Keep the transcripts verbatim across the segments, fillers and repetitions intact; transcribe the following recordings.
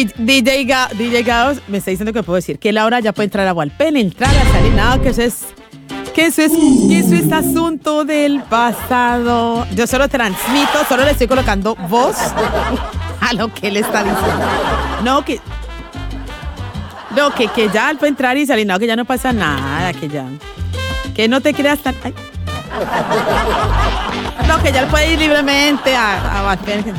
D J, Ga, D J Gaos me está diciendo que puedo decir que Laura ya puede entrar a Walpen, entrar a salir, nada, que eso es, que eso es, que eso es asunto del pasado. Yo solo transmito, solo le estoy colocando voz a lo que él está diciendo. No, que, no, que, que ya él puede entrar y salir, no, que ya no pasa nada, que ya, que no te creas tan, ay. No, que ya él puede ir libremente a, a Walpen.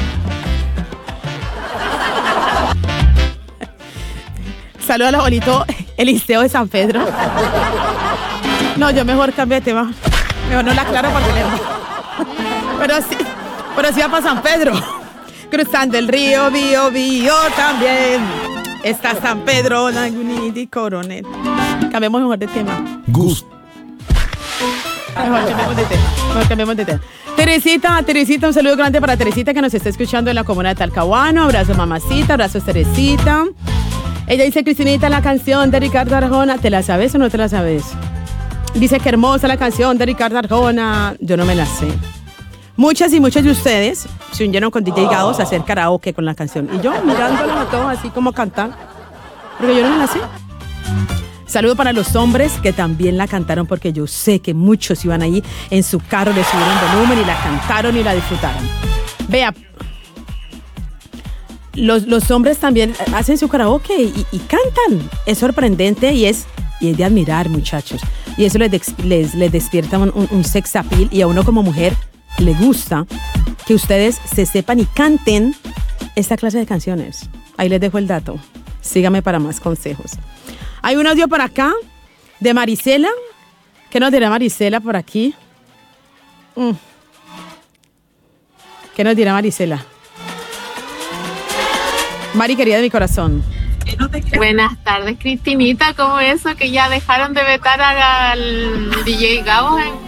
Saludos al abuelito Eliseo de San Pedro. No, yo mejor cambio de tema. Mejor no la aclaro por teléfono. Pero sí, pero sí va para San Pedro. Cruzando el río, Bío, Bío también. Está San Pedro, Lagunidi, Coronel. Cambiemos mejor de tema. Gus. Mejor cambiemos de tema. Mejor cambiemos de tema. Teresita, Teresita, un saludo grande para Teresita que nos está escuchando en la comuna de Talcahuano. Abrazo, mamacita, abrazos, Teresita. Ella dice, Cristinita, la canción de Ricardo Arjona, ¿te la sabes o no te la sabes? Dice que hermosa la canción de Ricardo Arjona. Yo no me la sé. Muchas y muchos de ustedes se unieron con D J Gaos a hacer karaoke con la canción. Y yo mirándolos a todos así como cantar. Porque yo no me la sé. Saludo para los hombres que también la cantaron, porque yo sé que muchos iban ahí en su carro, le subieron volumen y la cantaron y la disfrutaron. Vea, los, los hombres también hacen su karaoke y, y cantan. Es sorprendente y es, y es de admirar, muchachos. Y eso les, les, les despierta un, un, un sex appeal, y a uno como mujer le gusta que ustedes se sepan y canten esta clase de canciones. Ahí les dejo el dato. Sígame para más consejos. Hay un audio por acá de Marisela. ¿Qué nos dirá Marisela por aquí? Mm. ¿Qué nos dirá Marisela? Mari, querida de mi corazón. Buenas tardes, Cristinita. ¿Cómo es eso que ya dejaron de vetar al D J Gabo en